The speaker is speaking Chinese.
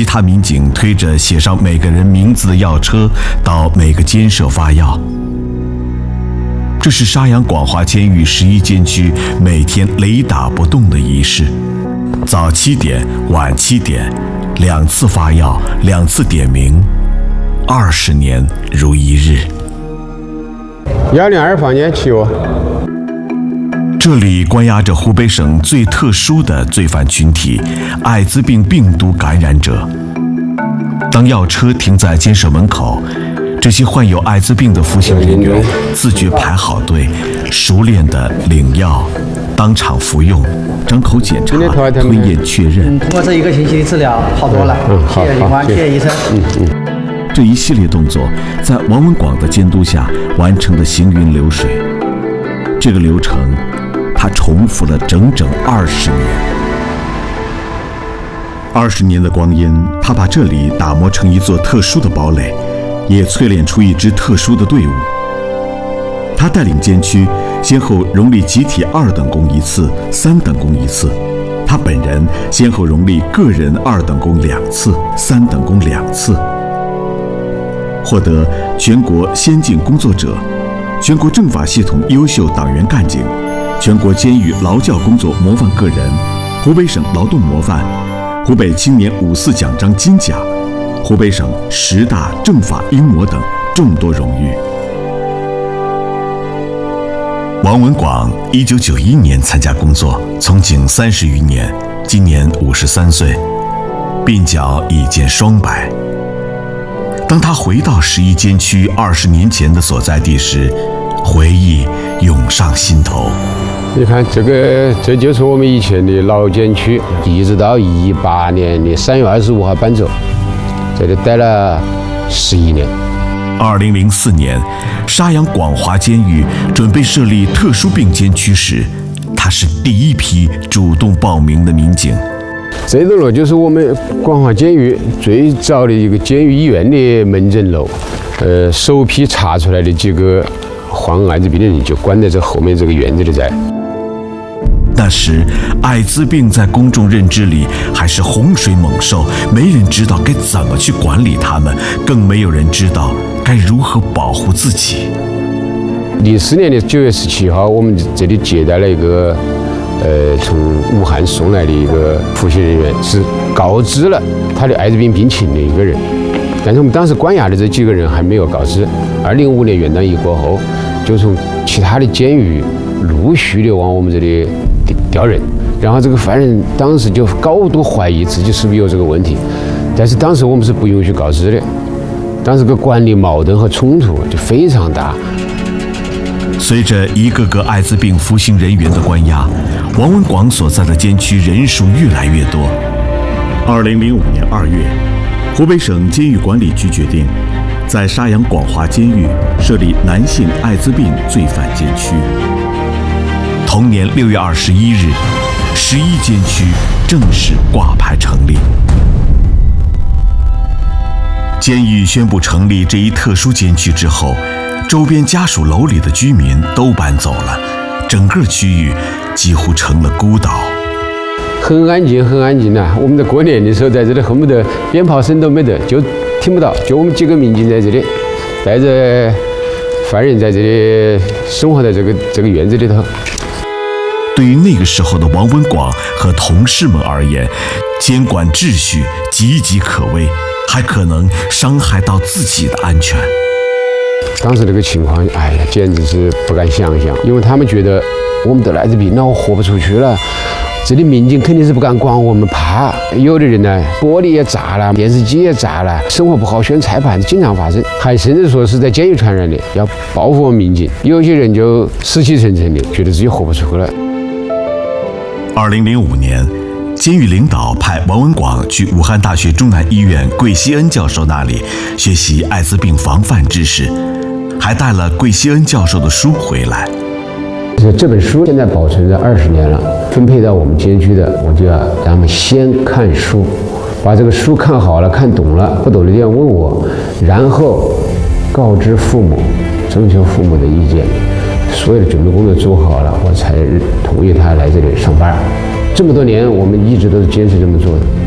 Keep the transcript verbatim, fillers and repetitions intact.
其他民警推着写上每个人名字的药车到每个监舍发药。这是沙洋广华监狱十一监区每天雷打不动的仪式，早七点晚七点，两次发药，两次点名，二十年如一日。 幺零二房间七哦。 这里关押着湖北省最特殊的罪犯群体——艾滋病病毒感染者。当药车停在监舍门口，这些患有艾滋病的服刑人员自觉排好队，熟练地领药，当场服用，张口检查，吞咽确认。 通过这一个星期的治疗，好多了。 嗯， 谢谢警官，谢谢医生。 嗯嗯。 这一系列动作在王文广的监督下完成的行云流水。这个流程，他重复了整整二十年。二十年的光阴，他把这里打磨成一座特殊的堡垒，也淬炼出一支特殊的队伍。他带领监区先后荣立集体二等功一次、三等功一次，他本人先后荣立个人二等功两次、三等功两次，获得全国先进工作者、全国政法系统优秀党员干警、全国监狱劳教工作模范个人、湖北省劳动模范、湖北青年五四奖章金奖、湖北省十大政法英模等众多荣誉。王文广一九九一年参加工作，从警三十余年，今年五十三岁，鬓角已见霜白。当他回到十一监区二十年前的所在地时，回忆涌上心头。 你看，这个这就是我们以前的老监区，一直到一八年的三月二十五号搬走，在这待了十一年。 二零零四年，沙洋广华监狱准备设立特殊病监区时，他是第一批主动报名的民警。 这栋楼就是我们广华监狱最早的一个监狱医院的门诊楼，呃，首批查出来的几个患艾滋病的人就关在这后面这个院子里在。 那时，艾滋病在公众认知里还是洪水猛兽，没人知道该怎么去管理他们，更没有人知道该如何保护自己。 零四年的九月十七号，我们这里接待了一个，呃，从武汉送来的一个服刑人员，是告知了他的艾滋病病情的一个人，但是我们当时关押的这几个人还没有告知。二零零五年元旦一过后，就从其他的监狱陆续的往我们这里调人，然后这个犯人当时就高度怀疑自己是不是有这个问题，但是当时我们是不允许告知的，当时个管理矛盾和冲突就非常大。 随着一个个艾滋病服刑人员的关押，王文广所在的监区人数越来越多。二零零五年二月，湖北省监狱管理局决定在沙洋广华监狱设立男性艾滋病罪犯监区。同年六月二十一日，十一监区正式挂牌成立。监狱宣布成立这一特殊监区之后，周边家属楼里的居民都搬走了，整个区域几乎成了孤岛。 很安静，很安静呐！我们在过年的时候在这里恨不得鞭炮声都没得，就听不到，就我们几个民警在这里，带着犯人在这里生活在这个这个院子里头。 对于那个时候的王文广和同事们而言，监管秩序岌岌可危，还可能伤害到自己的安全。 当时这个情况，哎呀，简直是不敢想象，因为他们觉得我们得了艾滋病，那我活不出去了。这里民警肯定是不敢管我们，怕有的人呢，玻璃也炸了，电视机也炸了，生活不好选菜盘经常发生，还甚至说是在监狱传染的，要报复我们民警。有些人就死气沉沉的，觉得自己活不出去了。 二零零五年，监狱领导派王文广去武汉大学中南医院桂希恩教授那里学习艾滋病防范知识，还带了桂希恩教授的书回来。 这本书现在保存了二十年了，分配到我们监区的，我就要让他们先看书，把这个书看好了、看懂了，不懂的地方问我，然后告知父母，征求父母的意见。所有的准备工作做好了，我才同意他来这里上班。这么多年，我们一直都是坚持这么做的。